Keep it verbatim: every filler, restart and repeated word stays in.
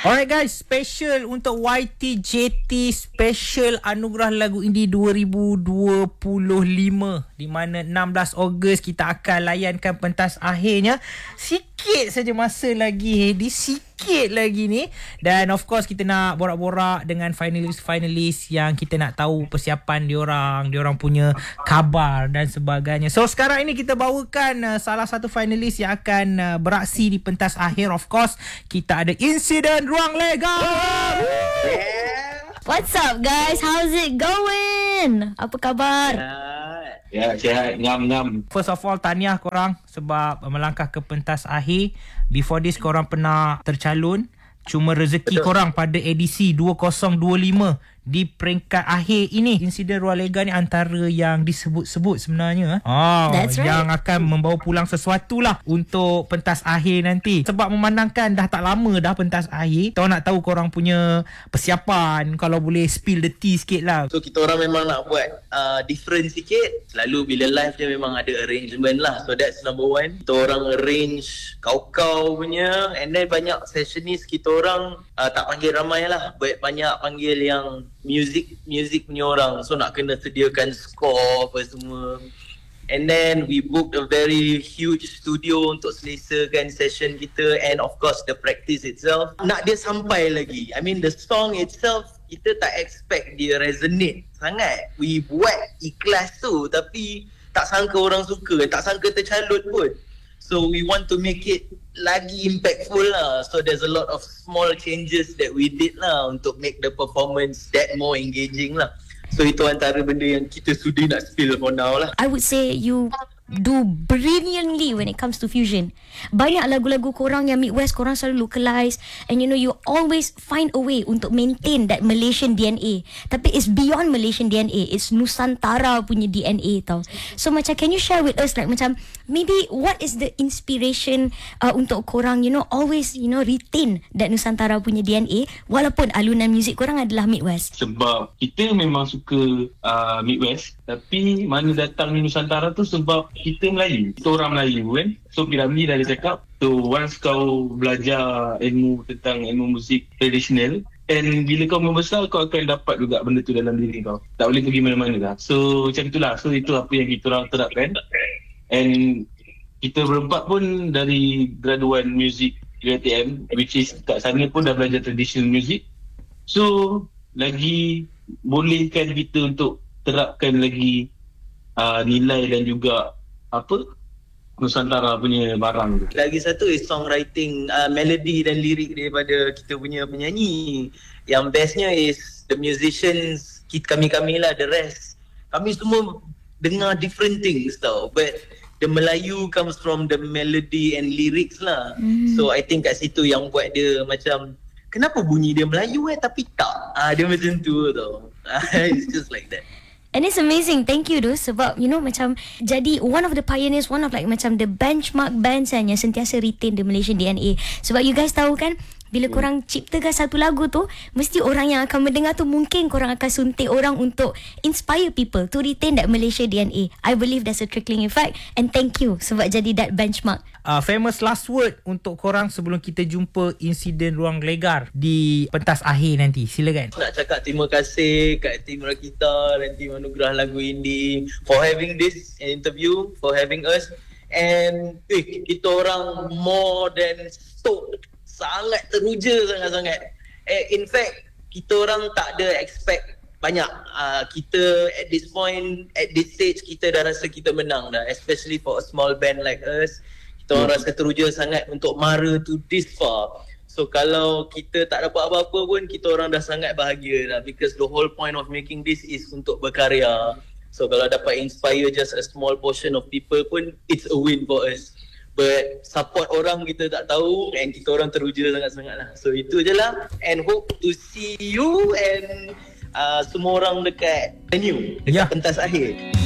Alright guys, special untuk Y T J T, special Anugerah Lagu Indie dua ribu dua puluh lima, di mana enam belas Ogos kita akan layankan pentas akhirnya. Sikit saja masa lagi, Hedi, sikit lagi ni. Dan of course kita nak borak-borak dengan finalis-finalis yang kita nak tahu persiapan diorang, diorang punya khabar dan sebagainya. So sekarang ini kita bawakan uh, salah satu finalis yang akan uh, beraksi di pentas akhir. Of course kita ada Insiden Ruang Lega. What's up guys? How's it going? Apa khabar? Ya, sihat, ngam-ngam. First of all, tahniah korang sebab melangkah ke pentas akhir. Before this, korang pernah tercalon. Cuma rezeki Betul. korang pada edisi dua ribu dua puluh lima di peringkat akhir ini. Insiden Ruang Lega ni antara yang disebut-sebut sebenarnya. Oh, That's right. Yang akan membawa pulang sesuatu lah untuk pentas akhir nanti. Sebab memandangkan dah tak lama dah pentas akhir, kita nak tahu korang punya persiapan. Kalau boleh spill the tea sikit lah. So kita orang memang nak buat uh, different sikit. Selalu bila live dia memang ada arrangement lah. So that's number one. Kita orang arrange kau-kau punya. And then banyak sessionist kita orang uh, tak panggil ramai lah. Banyak panggil yang music music punya orang. So nak kena sediakan score apa semua. And then we booked a very huge studio untuk selesakan session kita. And of course the practice itself, nak dia sampai lagi. I mean the song itself, kita tak expect dia resonate sangat. We buat ikhlas tu, tapi tak sangka orang suka, tak sangka tercalon pun. So we want to make it lagi impactful lah. So there's a lot of small changes that we did lah untuk make the performance that more engaging lah. So itu antara benda yang kita sudi nak spill for now lah. I would say you do brilliantly when it comes to fusion. Banyak lagu-lagu korang yang Midwest korang selalu localize, and you know you always find a way untuk maintain that Malaysian D N A. Tapi it's beyond Malaysian D N A, it's Nusantara punya D N A tau. So macam can you share with us like macam maybe what is the inspiration uh, untuk korang you know always you know retain that Nusantara punya D N A walaupun alunan muzik korang adalah Midwest? Sebab kita memang suka uh, Midwest, tapi mana datangnya Nusantara tu sebab kita Melayu, kita orang Melayu kan. So Piramli dah ada cakap, so once kau belajar ilmu tentang ilmu muzik tradisional, and bila kau membesar kau akan dapat juga benda tu dalam diri kau, tak boleh pergi mana-mana lah. So macam itulah, so itu apa yang kita orang terapkan. And kita berempat pun dari graduan muzik U I T M, which is kat sana pun dah belajar traditional music. So lagi bolehkan kita untuk terapkan lagi uh, nilai dan juga apa Nusantara punya barang tu. Lagi satu is songwriting, uh, melody dan lirik daripada kita punya penyanyi. Yang bestnya is the musicians, kita, kami-kami lah, the rest. Kami semua dengar different things tau, but the Melayu comes from the melody and lyrics lah. Mm. So I think kat situ yang buat dia macam, kenapa bunyi dia Melayu eh tapi tak? Ah, dia macam tu tau. It's just like that. And it's amazing. Thank you doh sebab you know macam jadi one of the pioneers, one of like macam the benchmark bands kan yang sentiasa retain the Malaysian D N A. Sebab you guys tahu kan, bila korang ciptakan satu lagu tu, mesti orang yang akan mendengar tu mungkin korang akan suntik orang untuk inspire people to retain that Malaysia D N A. I believe there's a trickling effect, and thank you sebab jadi that benchmark. Uh, famous last word untuk korang sebelum kita jumpa Insiden Ruang Legar di pentas akhir nanti. Silakan. Nak cakap terima kasih kat tim Rakita dan tim Anugerah Lagu Indie for having this interview, for having us. And eh, kita orang more than stoked, sangat teruja sangat-sangat. Eh, in fact, kita orang tak ada expect banyak. Uh, kita at this point, at this stage, kita dah rasa kita menang dah. Especially for a small band like us. Kita orang rasa teruja sangat untuk mara to this far. So kalau kita tak dapat apa-apa pun, kita orang dah sangat bahagia dah. Because the whole point of making this is untuk berkarya. So kalau dapat inspire just a small portion of people pun, it's a win for us. But support orang kita tak tahu, and kita orang teruja sangat-sangat lah. So itu je lah. And hope to see you and uh, semua orang dekat venue, dekat yeah. pentas akhir.